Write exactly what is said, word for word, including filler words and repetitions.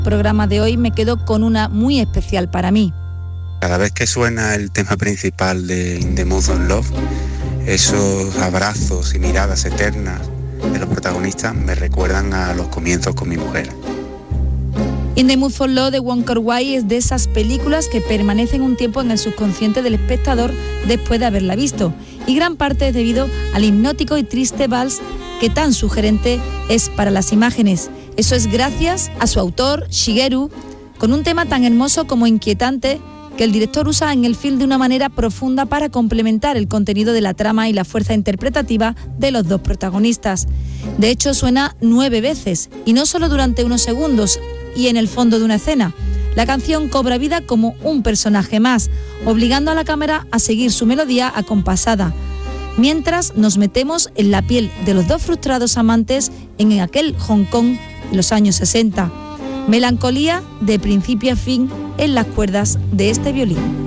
programa de hoy me quedo con una muy especial para mí. Cada vez que suena el tema principal de In the Mood for Love, esos abrazos y miradas eternas de los protagonistas me recuerdan a los comienzos con mi mujer. In the Mood for Love de Wong Kar-wai es de esas películas que permanecen un tiempo en el subconsciente del espectador después de haberla visto, y gran parte es debido al hipnótico y triste vals que tan sugerente es para las imágenes. Eso es gracias a su autor, Shigeru, con un tema tan hermoso como inquietante que el director usa en el film de una manera profunda para complementar el contenido de la trama y la fuerza interpretativa de los dos protagonistas. De hecho, suena nueve veces, y no solo durante unos segundos y en el fondo de una escena. La canción cobra vida como un personaje más, obligando a la cámara a seguir su melodía acompasada, mientras nos metemos en la piel de los dos frustrados amantes en aquel Hong Kong de los años sesenta. Melancolía de principio a fin en las cuerdas de este violín.